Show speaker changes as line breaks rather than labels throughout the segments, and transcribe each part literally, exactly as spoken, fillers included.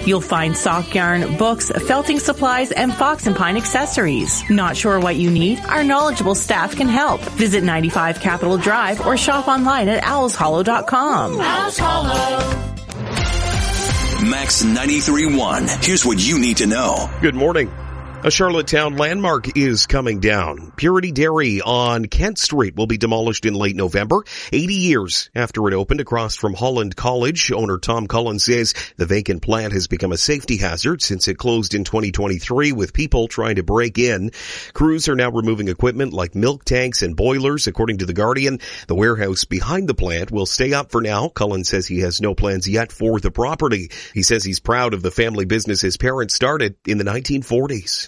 You'll find sock yarn, books, felting supplies, and Fox and Pine accessories. Not sure what you need? Our knowledgeable staff can help. Visit ninety-five Capitol Drive or shop online at owls hollow dot com.
Owls Hollow.
Max ninety-three point one. Here's what you need to know.
Good morning. A Charlottetown landmark is coming down. Purity Dairy on Kent Street will be demolished in late November, eighty years after it opened across from Holland College. Owner Tom Cullen says the vacant plant has become a safety hazard since it closed in twenty twenty-three with people trying to break in. Crews are now removing equipment like milk tanks and boilers. According to The Guardian, the warehouse behind the plant will stay up for now. Cullen says he has no plans yet for the property. He says he's proud of the family business his parents started in the nineteen forties.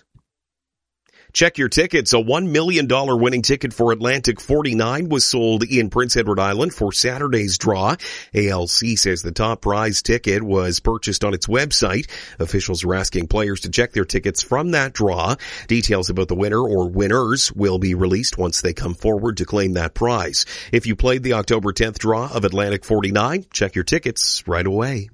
Check your tickets. A one million dollars winning ticket for Atlantic forty-nine was sold in Prince Edward Island for Saturday's draw. A L C says the top prize ticket was purchased on its website. Officials are asking players to check their tickets from that draw. Details about the winner or winners will be released once they come forward to claim that prize. If you played the October tenth draw of Atlantic forty-nine, check your tickets right away.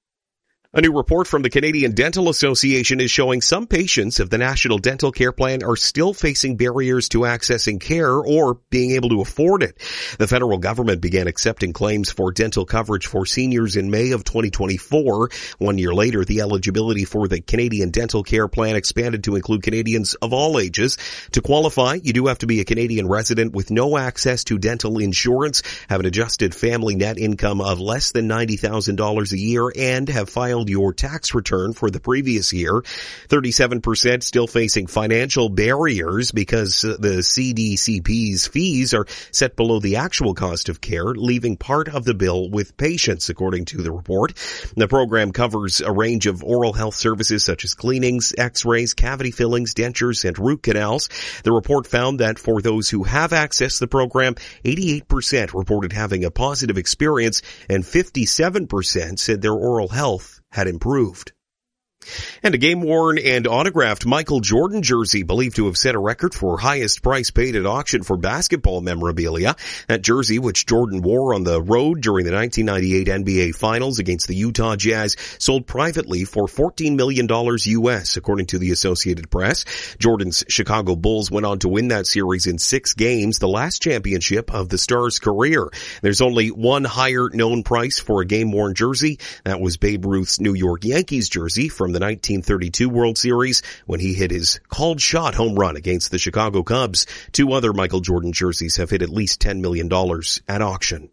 A new report from the Canadian Dental Association is showing some patients of the National Dental Care Plan are still facing barriers to accessing care or being able to afford it. The federal government began accepting claims for dental coverage for seniors in May of twenty twenty-four. One year later, the eligibility for the Canadian Dental Care Plan expanded to include Canadians of all ages. To qualify, you do have to be a Canadian resident with no access to dental insurance, have an adjusted family net income of less than ninety thousand dollars a year, and have filed your tax return for the previous year. thirty-seven percent still facing financial barriers because the C D C P's fees are set below the actual cost of care, leaving part of the bill with patients, according to the report. The program covers a range of oral health services such as cleanings, x-rays, cavity fillings, dentures, and root canals. The report found that for those who have accessed the program, eighty-eight percent reported having a positive experience and fifty-seven percent said their oral health had improved. And a game-worn and autographed Michael Jordan jersey believed to have set a record for highest price paid at auction for basketball memorabilia. That jersey, which Jordan wore on the road during the nineteen ninety-eight N B A Finals against the Utah Jazz, sold privately for fourteen million dollars U S, according to the Associated Press. Jordan's Chicago Bulls went on to win that series in six games, the last championship of the Stars' career. There's only one higher known price for a game-worn jersey. That was Babe Ruth's New York Yankees jersey from the nineteen thirty-two World Series when he hit his called shot home run against the Chicago Cubs. Two other Michael Jordan jerseys have hit at least ten million dollars at auction.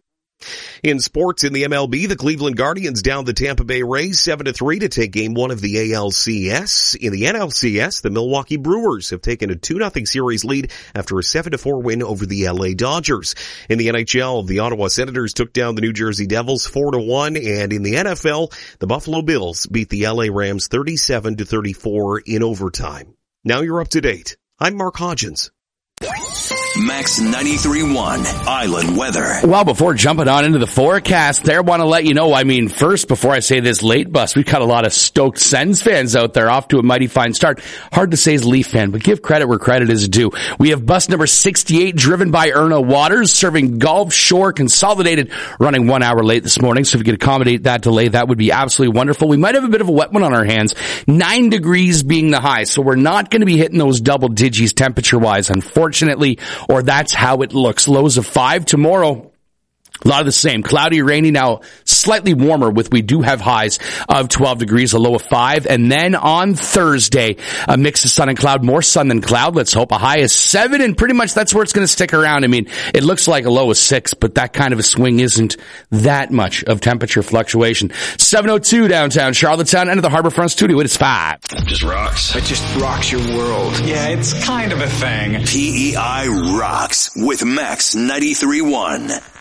In sports, in the M L B, the Cleveland Guardians downed the Tampa Bay Rays seven to three to take game one of the A L C S. In the N L C S, the Milwaukee Brewers have taken a two nothing series lead after a seven to four win over the L A Dodgers. In the N H L, the Ottawa Senators took down the New Jersey Devils four to one, and in the N F L, the Buffalo Bills beat the L A Rams thirty-seven to thirty-four in overtime. Now you're up to date. I'm Mark Hodgins.
Max ninety-three point one Island Weather.
Well, before jumping on into the forecast there, want to let you know, I mean, first, before I say this late bus, we've got a lot of stoked Sens fans out there off to a mighty fine start. Hard to say as a Leaf fan, but give credit where credit is due. We have bus number sixty-eight driven by Erna Waters, serving Gulf Shore Consolidated, running one hour late this morning. So if you could accommodate that delay, that would be absolutely wonderful. We might have a bit of a wet one on our hands, nine degrees being the high. So we're not going to be hitting those double digits temperature-wise, unfortunately, or that's how it looks. Lows of five tomorrow. A lot of the same. Cloudy, rainy, now slightly warmer with we do have highs of twelve degrees, a low of five. And then on Thursday, a mix of sun and cloud, more sun than cloud. Let's hope a high is seven, and pretty much that's where it's going to stick around. I mean, it looks like a low of six, but that kind of a swing isn't that much of temperature fluctuation. seven oh two downtown Charlottetown, end of the Harborfront studio. It is five.
Just rocks.
It just rocks your world.
Yeah, it's kind of a thing.
P E I rocks with Max ninety-three point one.